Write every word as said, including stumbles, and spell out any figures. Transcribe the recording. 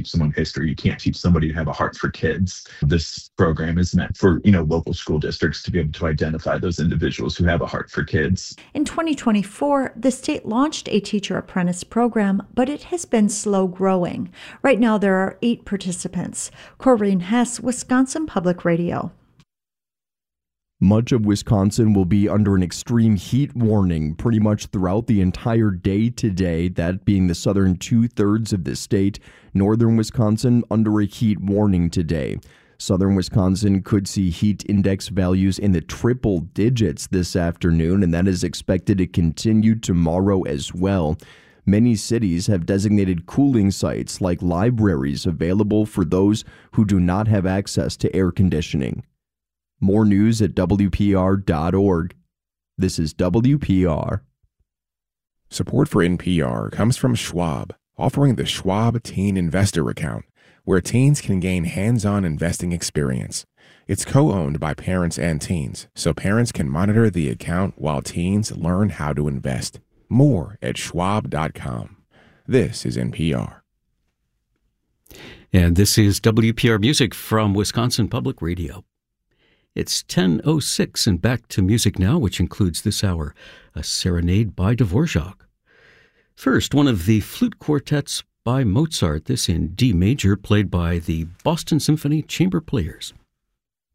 teach someone history. You can't teach somebody to have a heart for kids. This program is meant for, you know, local school districts to be able to identify those individuals who have a heart for kids. In twenty twenty-four, the state launched a teacher apprentice program, but it has been slow growing. Right now, there are eight participants. Corrine Hess, Wisconsin Public Radio. Much of Wisconsin will be under an extreme heat warning pretty much throughout the entire day today, that being the southern two-thirds of the state. Northern Wisconsin under a heat warning today. Southern Wisconsin could see heat index values in the triple digits this afternoon, and that is expected to continue tomorrow as well. Many cities have designated cooling sites like libraries available for those who do not have access to air conditioning. More news at W P R dot org. This is W P R. Support for N P R comes from Schwab, offering the Schwab Teen Investor Account, where teens can gain hands-on investing experience. It's co-owned by parents and teens, so parents can monitor the account while teens learn how to invest. More at schwab dot com. This is N P R. And this is W P R Music from Wisconsin Public Radio. It's ten oh six, and back to music now, which includes this hour, a serenade by Dvorak. First, one of the flute quartets by Mozart, this in D major, played by the Boston Symphony Chamber Players.